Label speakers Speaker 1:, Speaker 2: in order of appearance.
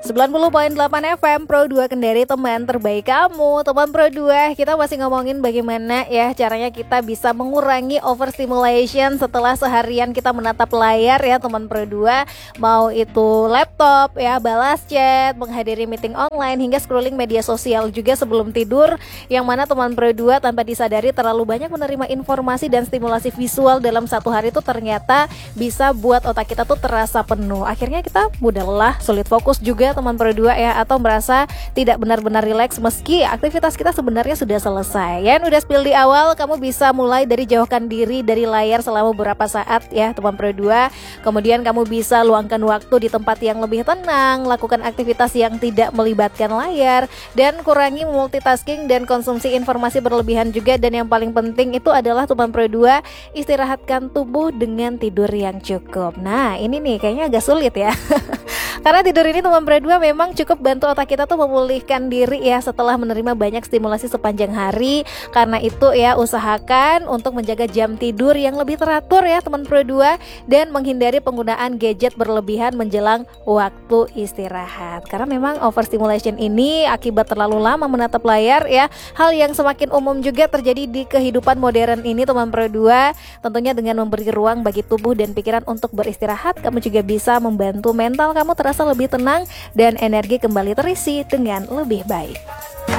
Speaker 1: 90.8 FM Pro 2 Kendari, teman terbaik kamu. Teman Pro 2, kita masih ngomongin bagaimana ya caranya kita bisa mengurangi overstimulation setelah seharian kita menatap layar ya teman Pro 2. Mau itu laptop ya, balas chat, menghadiri meeting online, hingga scrolling media sosial juga sebelum tidur. Yang mana teman Pro 2 tanpa disadari terlalu banyak menerima informasi dan stimulasi visual dalam satu hari itu ternyata bisa buat otak kita tuh terasa penuh. Akhirnya kita mudah lelah, sulit fokus juga teman Pro 2 ya, atau merasa tidak benar-benar rileks meski aktivitas kita sebenarnya sudah selesai. Yang udah spill di awal, kamu bisa mulai dari jauhkan diri dari layar selama beberapa saat ya teman Pro 2. Kemudian kamu bisa luangkan waktu di tempat yang lebih tenang, lakukan aktivitas yang tidak melibatkan layar, dan kurangi multitasking dan konsumsi informasi berlebihan juga. Dan yang paling penting itu adalah teman Pro 2, istirahatkan tubuh dengan tidur yang cukup. Nah ini nih kayaknya agak sulit ya karena tidur ini teman Pro 2 memang cukup bantu otak kita tuh memulihkan diri ya setelah menerima banyak stimulasi sepanjang hari. Karena itu ya usahakan untuk menjaga jam tidur yang lebih teratur ya teman Pro 2, dan menghindari penggunaan gadget berlebihan menjelang waktu istirahat. Karena memang overstimulation ini akibat terlalu lama menatap layar ya, hal yang semakin umum juga terjadi di kehidupan modern ini teman Pro 2. Tentunya dengan memberi ruang bagi tubuh dan pikiran untuk beristirahat, kamu juga bisa membantu mental kamu terasa lebih tenang dan energi kembali terisi dengan lebih baik.